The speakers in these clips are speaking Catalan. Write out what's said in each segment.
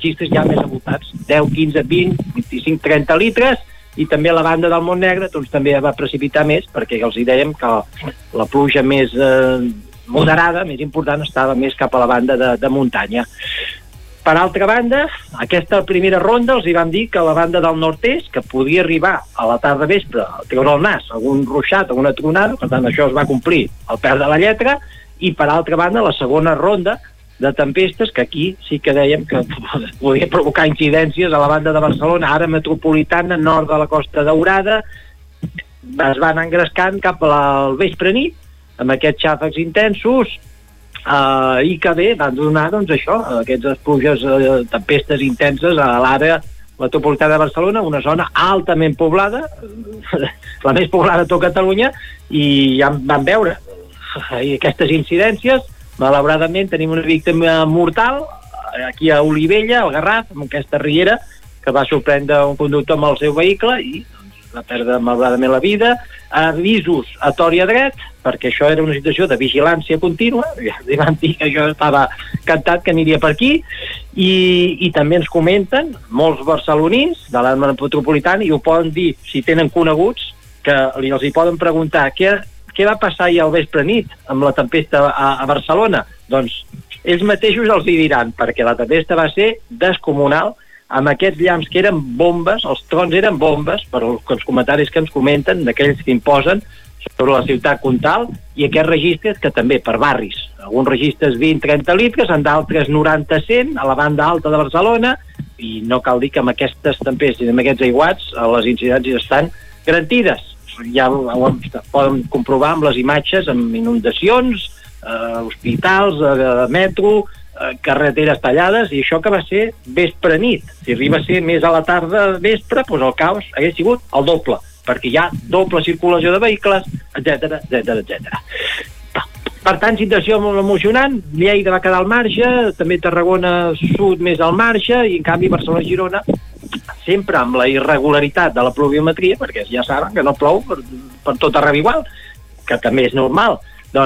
registres ja més avoltats, 10, 15, 20, 25, 30 litres, i també a la banda del Montnegre doncs també va precipitar més, perquè els hi dèiem que la pluja més moderada, més important, estava més cap a la banda de muntanya. Per altra banda, aquesta primera ronda els hi vam dir que a la banda del nord-est, que podia arribar a la tarda vespre a treure el nas, algun ruixat, alguna tronada, per tant això es va complir al peu de la lletra, i per altra banda la segona ronda de tempestes, que aquí sí que dèiem que podia provocar incidències a la banda de Barcelona, ara metropolitana, nord de la Costa Daurada, es van engrescant cap al vespre-nit, amb aquests xàfecs intensos, i que bé, van donar, doncs això, aquestes pluges, tempestes intenses a l'àrea metropolitana de Barcelona, una zona altament poblada, la més poblada de tot Catalunya, i ja van veure aquestes incidències. Malauradament tenim una víctima mortal aquí a Olivella, al Garraf, amb aquesta riera, que va sorprendre un conductor amb el seu vehicle i va perdre malauradament la vida. Avisos a tor i a dret, perquè això era una situació de vigilància contínua, ja li van dir que jo estava cantat que aniria per aquí, i també ens comenten molts barcelonins de l'àrea metropolitana, i ho poden dir si tenen coneguts, que els hi poden preguntar què va passar ahir al vespre nit amb la tempesta a Barcelona. Doncs ells mateixos els hi diran, perquè la tempesta va ser descomunal, amb aquests llamps que eren bombes, els trons eren bombes, per els comentaris que ens comenten, d'aquells que imposen sobre la ciutat comtal, i aquests registres que també per barris, alguns registres 20-30 litres, en d'altres 90-100 a la banda alta de Barcelona, i no cal dir que amb aquestes tempestes i amb aquests aiguats les incidències estan garantides. Ja ho poden comprovar amb les imatges, amb inundacions, hospitals, metro, carreteres tallades, i això que va ser vespre-nit. Si arriba a ser més a la tarda vespre, doncs el caos hagués sigut el doble, perquè hi ha doble circulació de vehicles, etc etc. Per tant, situació molt emocionant. Lleida va quedar al marge, també Tarragona sud més al marge, i en canvi Barcelona i Girona sempre amb la irregularitat de la pluviometria, perquè ja saben que no plou per tot arreu igual, que també és normal.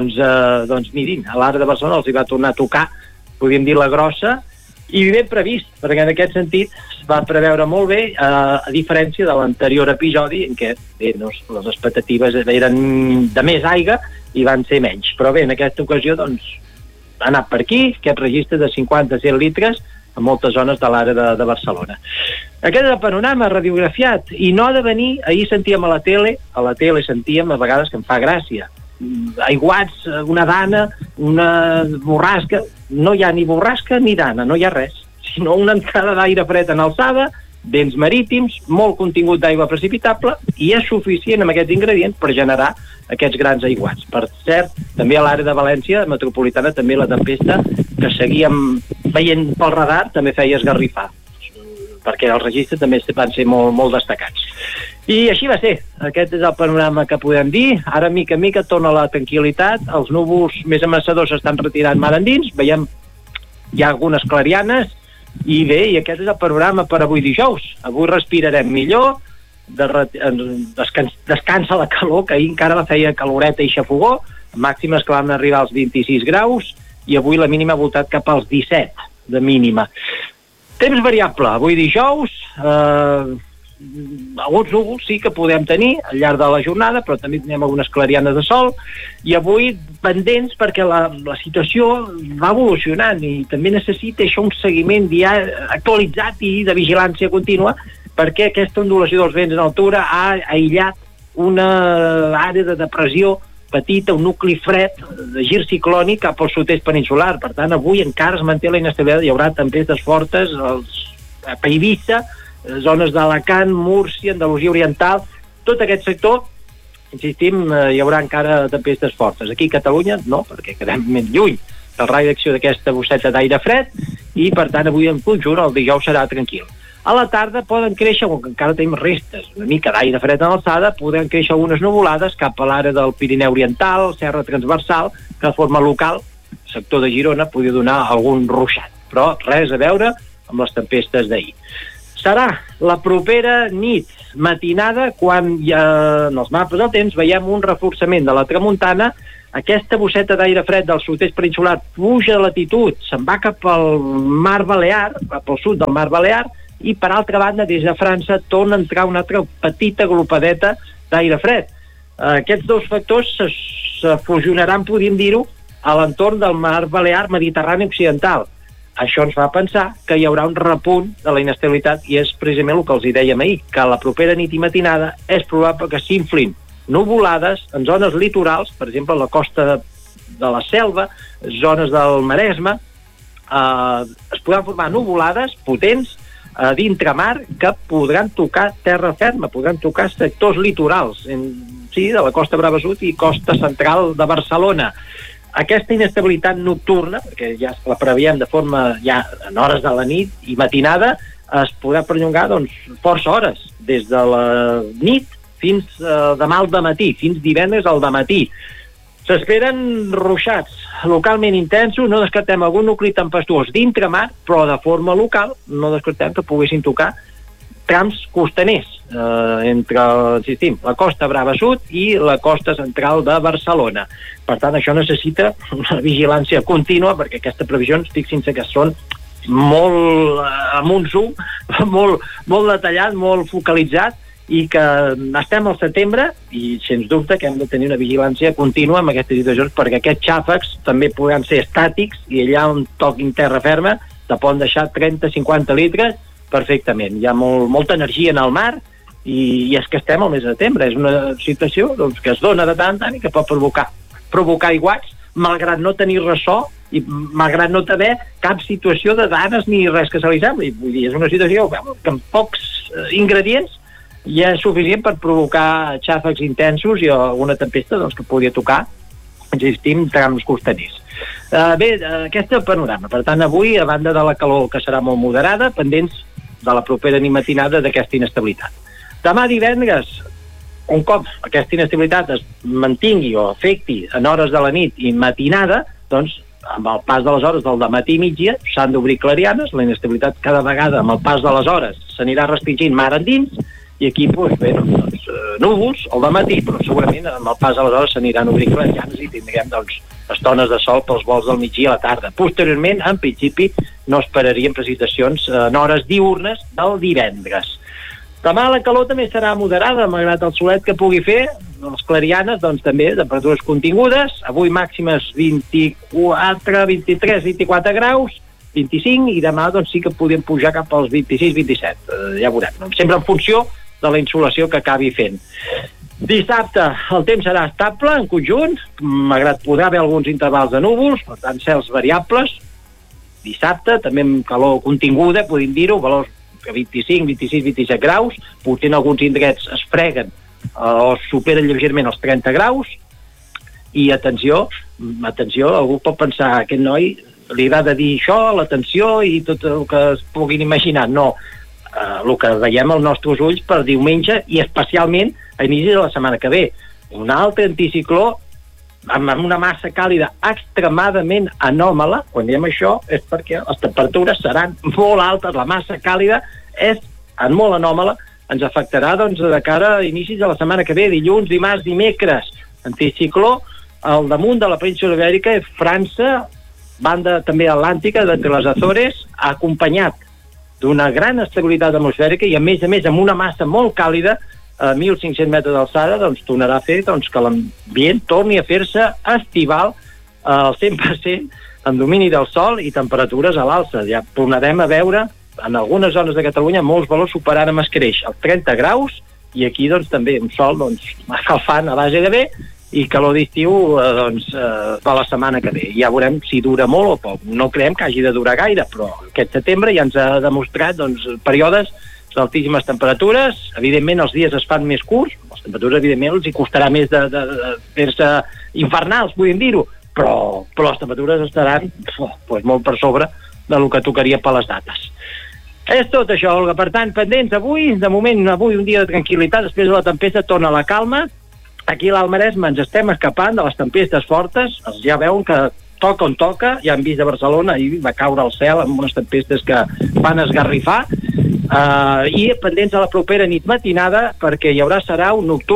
Doncs mirin, a l'àrea de Barcelona els hi va tornar a tocar, podríem dir, la grossa, i ben previst, perquè en aquest sentit es va preveure molt bé, a diferència de l'anterior episodi, en què les expectatives eren de més aigua i van ser menys. Però bé, en aquesta ocasió ha anat per aquí, aquest registre de 50-100 litres a moltes zones de l'àrea de Barcelona. Aquest és el panorama radiografiat, i no ha de venir, ahir sentíem a la tele sentíem a vegades que em fa gràcia, aiguats, una dana, una borrasca. No hi ha ni borrasca ni dana, no hi ha res, sinó una entrada d'aire fred en alçada, vents marítims, molt contingut d'aigua precipitable, i és suficient amb aquests ingredients per generar aquests grans aiguats. Per cert, també a l'àrea de València metropolitana, també la tempesta que seguíem veient pel radar també feia esgarrifar, perquè els registres també van ser molt destacats. I així va ser. Aquest és el panorama que podem dir. Ara, mica en mica, torna la tranquil·litat. Els núvols més amassadors s'estan retirant mar endins. Veiem hi ha algunes clarianes. I bé, i aquest és el panorama per avui dijous. Avui respirarem millor, descansa la calor, que ahir encara la feia caloreta i xafogó, màximes que van arribar als 26 graus, i avui la mínima ha voltat cap als 17 de mínima. Temps variable. Avui dijous, alguns núvols sí que podem tenir al llarg de la jornada, però també tenim algunes clarianes de sol, i avui pendents perquè la situació va evolucionant i també necessita això un seguiment actualitzat i de vigilància contínua, perquè aquesta ondulació dels vents en altura ha aïllat una àrea de depressió petita, un nucli fred de gir ciclònic cap al sud-est peninsular. Per tant, avui encara es manté la inestabilitat, hi haurà tempestes fortes a Eivissa, zones d'Alacant, Múrcia, Andalusia Oriental, tot aquest sector, insistim, hi haurà encara tempestes fortes. Aquí a Catalunya no, perquè quedem més lluny del rai d'acció d'aquesta bosseta d'aire fred, i per tant avui en conjunt el dijous serà tranquil. A la tarda poden créixer, com que encara tenim restes una mica d'aire fred en alçada, poden créixer algunes nuvolades cap a l'àrea del Pirineu Oriental, Serra Transversal, que de forma local, el sector de Girona, podria donar algun ruixat, però res a veure amb les tempestes d'ahir. Serà la propera nit, matinada, quan ja en els mapes del temps veiem un reforçament de la tramuntana aquesta bosseta d'aire fred del sud-est peninsular puja de latitud, se'n va cap al mar Balear, cap al sud del mar Balear, i per altra banda, des de França, torna a entrar una altra petita glopadeta d'aire fred. Aquests dos factors se fusionaran, podríem dir-ho, a l'entorn del mar Balear Mediterrani Occidental. Això ens fa pensar que hi haurà un repunt de la inestabilitat i és precisament el que els hi dèiem ahir, que a la propera nit i matinada és probable que s'inflin nuvolades en zones litorals, per exemple a la costa de la Selva, zones del Maresme, es podran formar nuvolades potents d'intramar que podran tocar terra ferma, podran tocar sectors litorals, sí, de la Costa Brava Sud i costa central de Barcelona. Aquesta inestabilitat nocturna, perquè ja la preveiem de forma ja en hores de la nit i matinada, es podrà perllongar doncs, força hores, des de la nit fins demà al dematí, fins divendres al dematí. S'esperen ruixats localment intensos, no descartem algun nucli tempestuós d'intramar, però de forma local no descartem que poguessin tocar trams costaners entre, insistim, la Costa Brava Sud i la costa central de Barcelona. Per tant, això necessita una vigilància contínua, perquè aquestes previsions, fixin-se que són molt amb un zoom, molt detallat, molt focalitzat, i que estem al setembre i sens dubte que hem de tenir una vigilància contínua amb aquestes situacions, perquè aquests xàfecs també podran ser estàtics i allà on toquin terra ferma te poden deixar 30-50 litres perfectament. Hi ha molta energia en el mar i és que estem al mes de setembre. És una situació doncs, que es dona de tant en tant i que pot provocar aiguats malgrat no tenir ressò i malgrat no haver cap situació de danes ni res que se li sembli. Vull dir, és una situació que amb pocs ingredients ja és suficient per provocar xàfecs intensos i alguna tempesta doncs, que podria tocar, insistim, trams costaners. Bé, aquest és el panorama. Per tant, avui, a banda de la calor que serà molt moderada, pendents de la propera nit matinada d'aquesta inestabilitat. Demà divendres, un cop aquesta inestabilitat es mantingui o afecti en hores de la nit i matinada, doncs, amb el pas de les hores del dematí i migdia s'han d'obrir clarianes, la inestabilitat cada vegada amb el pas de les hores s'anirà restringint mar endins, i aquí, doncs, bé, doncs, núvols al dematí, però segurament amb el pas de les hores s'aniran obrint clarianes i tindrem, doncs, estones de sol pels vols del migdia a la tarda. Posteriorment, en principi, no esperaríem precipitacions en hores diurnes del divendres. Demà la calor també serà moderada, malgrat el solet que pugui fer, les clarianes, doncs, també, temperatures contingudes, avui màximes 24, 23, 24 graus, 25, i demà doncs, sí que podem pujar cap als 26-27, ja veurem, sempre en funció de la insolació que acabi fent. Dissabte el temps serà estable en conjunt, malgrat podrà haver alguns intervals de núvols, per tant cels variables. Dissabte també amb calor continguda, podem dir-ho, valors de 25, 26, 27 graus, potser en alguns indrets es freguen o superen lleugerament els 30 graus, i atenció, algú pot pensar, aquest noi li agrada dir això, l'atenció i tot el que es puguin imaginar. No, el que veiem als nostres ulls per diumenge i especialment a inici de la setmana que ve. Un altre anticicló amb una massa càlida extremadament anòmala. Quan diem això és perquè les temperatures seran molt altes, la massa càlida és molt anòmala, ens afectarà doncs, de cara a inicis de la setmana que ve, dilluns, dimarts, dimecres. Anticicló al damunt de la península Ibèrica i França, banda també atlàntica d'entre les Azores, acompanyat d'una gran estabilitat atmosfèrica i a més amb una massa molt càlida a 1.500 metres d'alçada, doncs tornarà a fer que l'ambient torni a fer-se estival al 100% en domini del sol i temperatures a l'alça. Ja tornarem a veure en algunes zones de Catalunya molts valors superant amb escreix els 30 graus i aquí doncs també un sol escalfant a base de bé i calor d'estiu per la setmana que ve. Ja veurem si dura molt o poc. No creiem que hagi de durar gaire, però aquest setembre ja ens ha demostrat períodes d'altíssimes temperatures. Evidentment els dies es fan més curts, les temperatures evidentment els hi costarà més de fer-se infernals, podem dir-ho, però les temperatures estaran molt per sobre del que tocaria per les dates. És tot això, Olga. Per tant, pendents avui, de moment avui un dia de tranquil·litat, després de la tempesta torna la calma. Aquí a l'Alt Maresme ens estem escapant de les tempestes fortes, ja veuen que toca on toca, ja hem vist a Barcelona, i va caure al cel amb unes tempestes que van esgarrifar, i pendents a la propera nit matinada, perquè hi haurà sarau nocturn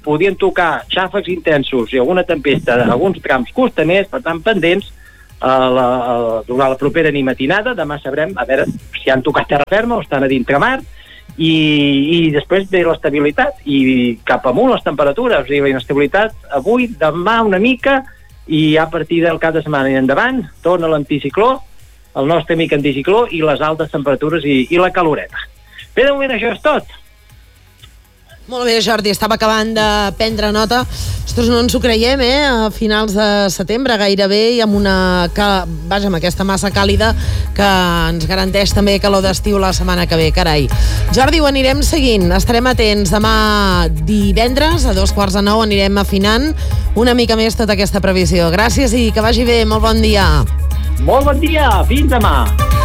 podien tocar xàfecs intensos i alguna tempesta en alguns trams costaners, per tant, pendents durant la propera matinada. Demà sabrem, a veure si han tocat terra ferma o estan a dintre mar, i després ve l'estabilitat i cap amunt les temperatures, o sigui, la inestabilitat avui, demà una mica, i a partir del cap de setmana i endavant torna l'anticicló, el nostre amic anticicló, i les altes temperatures i la caloreta. Bé, de moment això és tot. Molt bé, Jordi, estava acabant de prendre nota. Ostres, no ens ho creiem, a finals de setembre gairebé, i amb amb aquesta massa càlida que ens garanteix també calor d'estiu la setmana que ve, carai. Jordi, ho anirem seguint, estarem atents. Demà divendres a 8:45 anirem afinant una mica més tota aquesta previsió. Gràcies i que vagi bé, molt bon dia. Molt bon dia, fins demà.